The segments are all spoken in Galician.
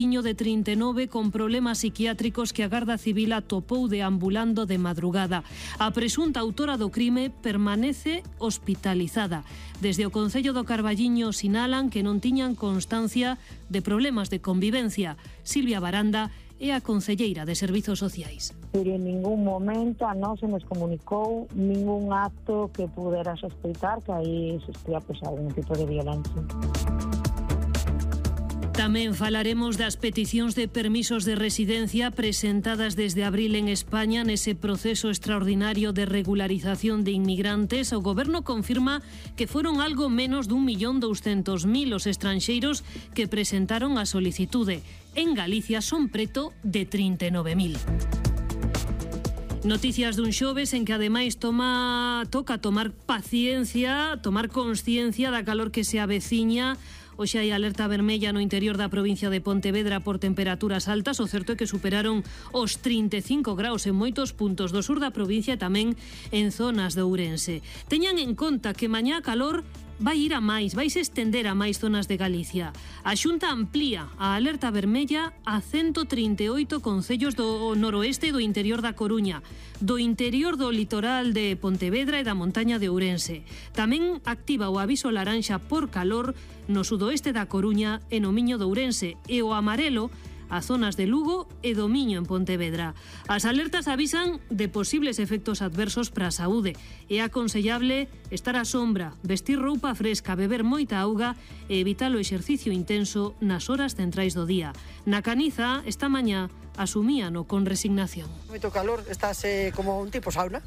de 39 con problemas psiquiátricos que a Garda Civil atopou deambulando de madrugada. A presunta autora do crime permanece hospitalizada. Desde o Concello do Carballiño sinalan que non tiñan constancia de problemas de convivencia. Silvia Baranda é a concelleira de Servizos Sociais. Pero en ningún momento a nós se nos comunicou ningún acto que pudera sospeitar que aí existía algún tipo de violencia. Tamén falaremos das peticións de permisos de residencia presentadas desde abril en España nese proceso extraordinario de regularización de inmigrantes. O Goberno confirma que foron algo menos dun 1.200.000 os estranxeiros que presentaron a solicitude. En Galicia son preto de 39.000. Noticias dun xoves en que ademais toca tomar paciencia, tomar consciencia da calor que se aveciña. Hoxe hai alerta vermella no interior da provincia de Pontevedra por temperaturas altas. O certo é que superaron os 35 graus en moitos puntos do sur da provincia e tamén en zonas de Ourense. Teñan en conta que mañá a calor vai ir a máis, vai se estender a máis zonas de Galicia. A Xunta amplía a alerta vermella a 138 concellos do noroeste e do interior da Coruña, do interior do litoral de Pontevedra e da montaña de Ourense. Tamén activa o aviso laranxa por calor no sudoeste da Coruña e no Miño de Ourense, e o amarelo a zonas de Lugo e do Miño en Pontevedra. As alertas avisan de posibles efectos adversos para a saúde. É aconsellable estar á sombra, vestir roupa fresca, beber moita auga e evitar o exercicio intenso nas horas centrais do día. Na Caniza, esta mañá, asumíano con resignación. Moito calor, estáse como un tipo sauna.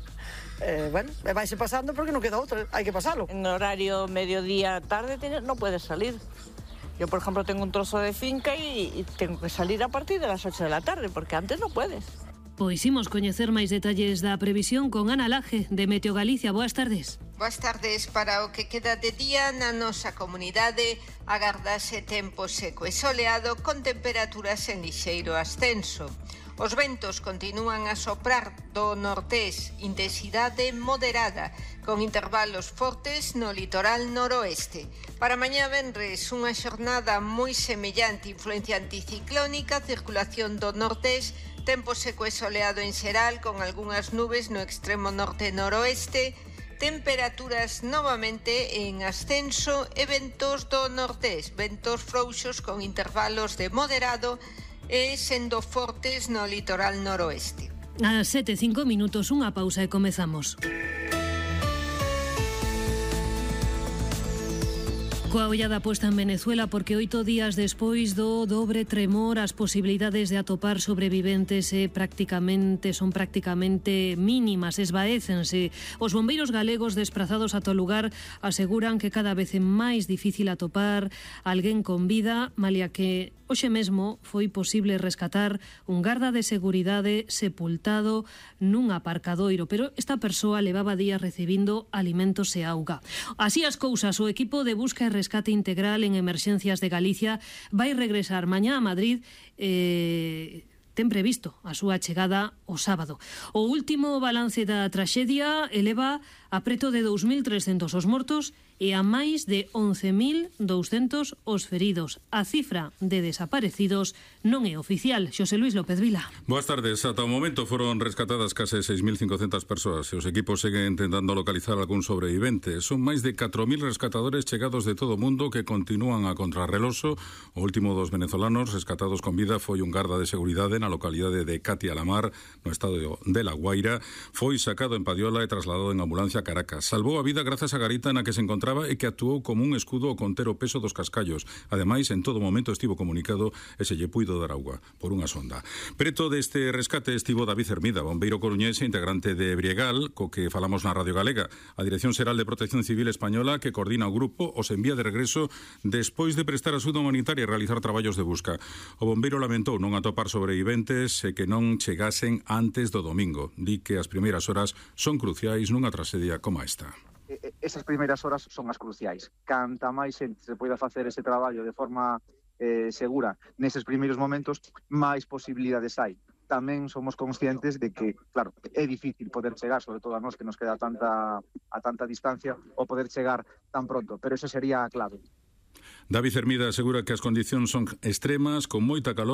Vaise pasando porque non queda outra, hai que pasalo. En horario mediodía tarde non puedes salir. Yo, por ejemplo, tengo un trozo de finca y tengo que salir a partir de las 8 de la tarde, porque antes no puedes. Pois imos coñecer máis detalles da previsión con Ana Laje, de Meteo Galicia. Boas tardes. Boas tardes. Para o que queda de día na nosa comunidade agardase tempo seco e soleado con temperaturas en lixeiro ascenso. Os ventos continúan a soprar do nortés, intensidade moderada, con intervalos fortes no litoral noroeste. Para mañá venres, unha xornada moi semellante, influencia anticiclónica, circulación do nortés, tempo seco e soleado en xeral, con algunhas nubes no extremo norte e noroeste, temperaturas novamente en ascenso e ventos do nortés, ventos frouxos con intervalos de moderado e sendo fortes no litoral noroeste. A 7:05, unha pausa e comezamos. Coa ollada posta en Venezuela porque 8 días despois do dobre tremor as posibilidades de atopar sobreviventes son prácticamente mínimas, esvaécense. Os bombeiros galegos desprazados ata o lugar aseguran que cada vez é máis difícil atopar alguén con vida, malia que hoxe mesmo foi posible rescatar un garda de seguridade sepultado nun aparcadoiro, pero esta persoa levaba días recibindo alimentos e auga. Así as cousas, o equipo de busca e rescate integral en emerxencias de Galicia vai regresar mañá a Madrid ten previsto a súa chegada o sábado. O último balance da traxedia eleva a preto de 2.300 os mortos e a máis de 11.200 os feridos. A cifra de desaparecidos non é oficial. Xosé Luis López Vila. Boas tardes. Ata o momento foron rescatadas case 6.500 persoas e os equipos seguen intentando localizar algún sobrevivente. Son máis de 4.000 rescatadores chegados de todo o mundo que continúan a contrarreloxo. O último dos venezolanos rescatados con vida foi un garda de seguridade na localidade de Catia la Mar, no estado de La Guaira. Foi sacado en Padiola e trasladado en ambulancia a Caracas. Salvou a vida grazas á garita na que se encontraba e que actuou como un escudo ao conter o peso dos cascallos. Ademais, en todo momento estivo comunicado e se lle puido dar auga por unha sonda. Preto deste rescate estivo David Hermida, bombeiro coruñense, integrante de Briegal, co que falamos na Radio Galega. A Dirección Xeral de Protección Civil Española, que coordina o grupo, os envía de regreso despois de prestar axuda humanitaria e realizar traballos de busca. O bombeiro lamentou non atopar sobreviventes e que non chegasen antes do domingo. Di que as primeiras horas son cruciais nunha traxedia como esta. Esas primeiras horas son as cruciais. Canta máis xente se poida facer ese traballo de forma segura neses primeiros momentos, máis posibilidades hai. Tamén somos conscientes de que, claro, é difícil poder chegar, sobre todo a nós que nos queda a tanta distancia, ou poder chegar tan pronto, pero esa sería a clave. David Hermida asegura que as condicións son extremas, con moita calor,